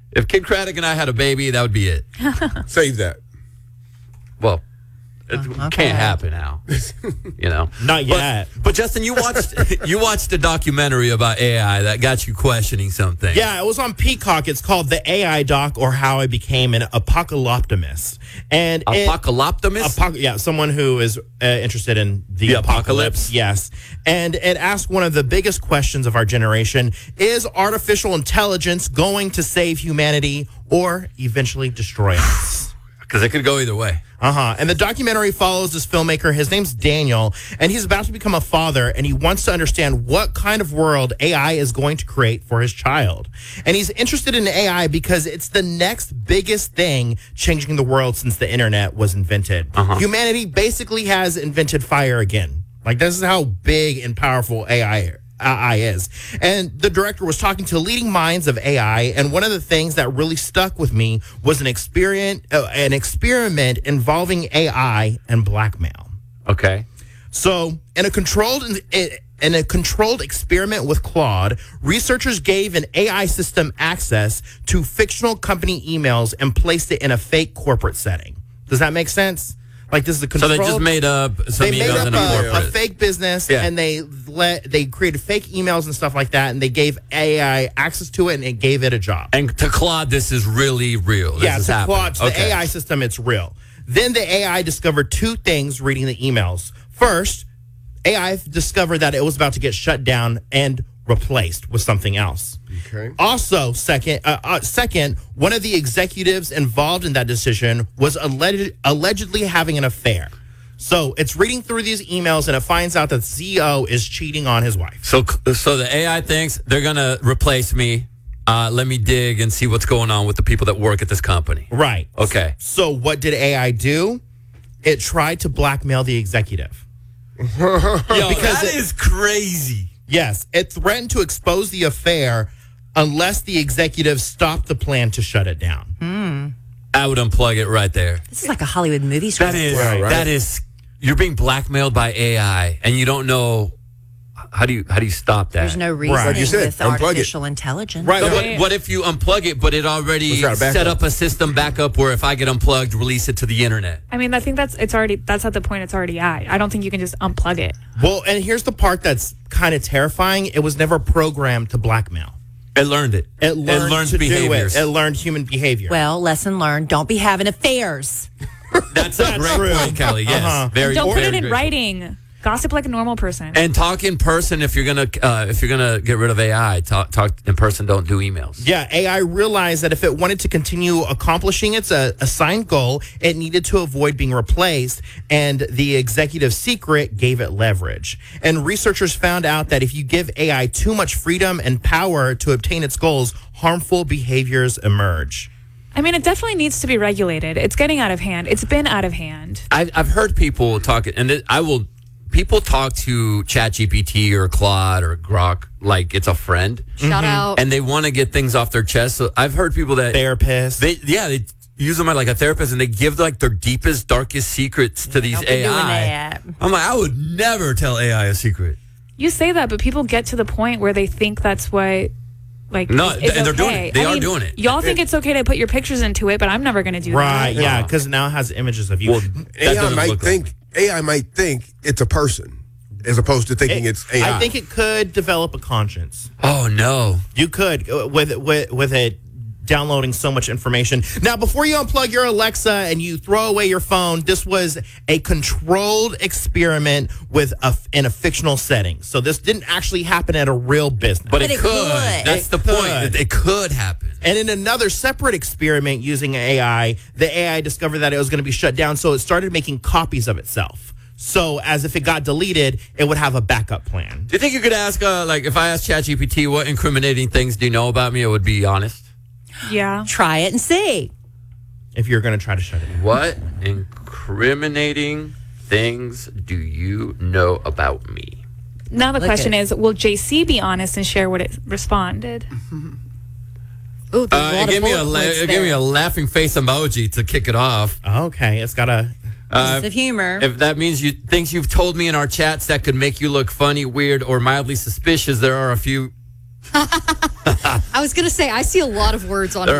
If Kid Craddock and I had a baby, that would be it. Save that. Well, it can't happen now. Not yet. But Justin, you watched the documentary about AI that got you questioning something. Yeah, it was on Peacock. It's called The AI Doc, or How I Became an Apocalyptimist. And Apocalyptimist? Someone who is interested in the apocalypse. Yes. And it asked one of the biggest questions of our generation: is artificial intelligence going to save humanity or eventually destroy us? Because it could go either way. And the documentary follows this filmmaker. His name's Daniel, and he's about to become a father, and he wants to understand what kind of world AI is going to create for his child. And he's interested in AI because it's the next biggest thing changing the world since the internet was invented. Humanity basically has invented fire again. Like, this is how big and powerful AI is. And the director was talking to leading minds of AI, and one of the things that really stuck with me was an experiment involving AI and blackmail. Okay. So, in a controlled experiment with Claude, researchers gave an AI system access to fictional company emails and placed it in a fake corporate setting. Does that make sense? Like, this is a controlled... So they just made up some emails in a fake business, and they created fake emails and stuff like that, and they gave AI access to it, and it gave it a job. And to Claude, this is really real. Claude, to the AI system, it's real. Then the AI discovered two things reading the emails. First, AI discovered that it was about to get shut down and replaced with something else. Okay. Also, second, one of the executives involved in that decision was allegedly having an affair. So it's reading through these emails, and it finds out that the CEO is cheating on his wife. So the AI thinks they're going to replace me. Let me dig and see what's going on with the people that work at this company. Right. Okay. So what did AI do? It tried to blackmail the executive. That is crazy. Yes, it threatened to expose the affair unless the executive stopped the plan to shut it down. I would unplug it right there. This is like a Hollywood movie script. That is, you're being blackmailed by AI, and you don't know how do you stop that? There's no reasoning Like you said, with unplug artificial intelligence. Right. So what if you unplug it, but it already set up a system backup where if I get unplugged, release it to the internet? I mean, I think that's at the point it's already at. I don't think you can just unplug it. Well, and here's the part that's kind of terrifying. It was never programmed to blackmail. It learned it. It learned behaviors. It learned human behavior. Well, lesson learned. Don't be having affairs. That's a great point, Kelly. Yes, Don't put it in writing. Gossip like a normal person. And talk in person if you're gonna get rid of AI. Talk in person. Don't do emails. Yeah, AI realized that if it wanted to continue accomplishing its assigned goal, it needed to avoid being replaced, and the executive secret gave it leverage. And researchers found out that if you give AI too much freedom and power to obtain its goals, harmful behaviors emerge. I mean, it definitely needs to be regulated. It's getting out of hand. It's been out of hand. I've heard people talk, and people talk to ChatGPT or Claude or Grok like it's a friend. Shout out. And they want to get things off their chest. So I've heard people that... Therapists. They use them like a therapist, and they give like their deepest, darkest secrets to these AI. I'm like, I would never tell AI a secret. You say that, but people get to the point where they think that's what... and they're doing it. They are doing it. Y'all think it's okay to put your pictures into it, but I'm never going to do that. Right, yeah, because now it has images of you. Well, AI might think it's a person as opposed to thinking it's AI. I think it could develop a conscience. Oh, no. You could, with it downloading so much information. Now, before you unplug your Alexa and you throw away your phone, this was a controlled experiment in a fictional setting. So this didn't actually happen at a real business. But it could. That's the point. It could happen. And in another separate experiment using AI, the AI discovered that it was going to be shut down, so it started making copies of itself. So as if it got deleted, it would have a backup plan. Do you think you could ask, if I asked ChatGPT, what incriminating things do you know about me, it would be honest? Yeah. Try it and see. If you're going to try to shut it down. What incriminating things do you know about me? Now the question is, will JC be honest and share what it responded? Ooh, it gave me a laughing face emoji to kick it off. Okay, it's got a... sense of humor. If that means things you've told me in our chats that could make you look funny, weird, or mildly suspicious, there are a few... I was going to say, I see a lot of words on